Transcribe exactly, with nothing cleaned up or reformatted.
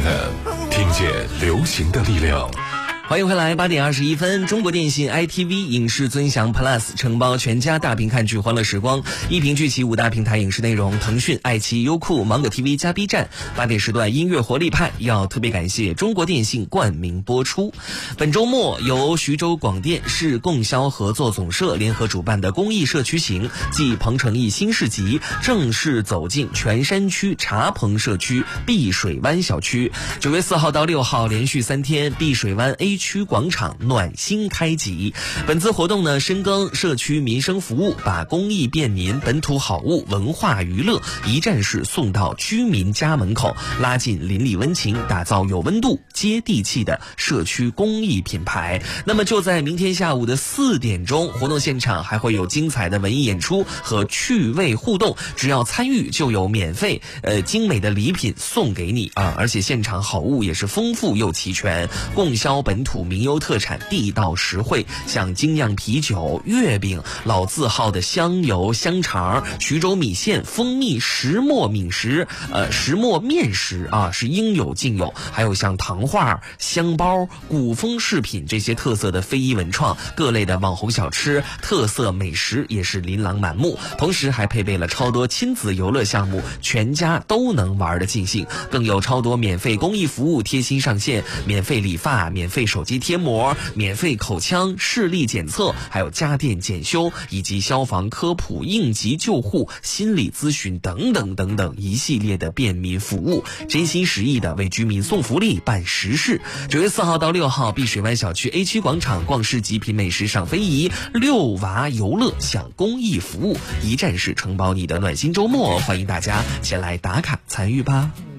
F M， 听见流行的力量。 欢迎回来，八点二十一分，中国电信 I T V 影视尊享 Plus 承包全家大屏看剧欢乐时光，一屏聚齐五大平台影视内容，腾讯、爱奇艺、优酷、芒果 T V 加 B 站。八点时段音乐活力派要特别感谢中国电信冠名播出。本周末由徐州广电市供销合作总社联合主办的公益社区行暨鹏城驿新市集正式走进全山区茶棚社区碧水湾小区。九月四号到六号连续三天，碧水湾 A区广场暖心开集。本次活动呢，深耕社区民生服务，把公益便民、本土好物、文化娱乐一站式送到居民家门口，拉近邻里温情，打造有温度、接地气的社区公益品牌。那么就在明天下午的四点钟，活动现场还会有精彩的文艺演出和趣味互动，只要参与就有免费呃精美的礼品送给你啊！而且现场好物也是丰富又齐全，供销本土名优特产，地道实惠，像精酿啤酒、月饼、老字号的香油香肠、徐州米线、蜂蜜石磨米食、呃石磨面食啊，是应有尽有。还有像糖画、香包、古风饰品这些特色的非遗文创，各类的网红小吃、特色美食也是琳琅满目。同时还配备了超多亲子游乐项目，全家都能玩得尽兴。更有超多免费公益服务贴心上线，免费理发、免费手机贴膜、免费口腔视力检测，还有家电检修，以及消防科普、应急救护、心理咨询等等等等一系列的便民服务，真心实意的为居民送福利、办实事。九月四号到六号，碧水湾小区 A 区广场逛市集、品美食、赏非遗、遛娃游乐、享公益服务，一站式承包你的暖心周末，欢迎大家前来打卡参与吧。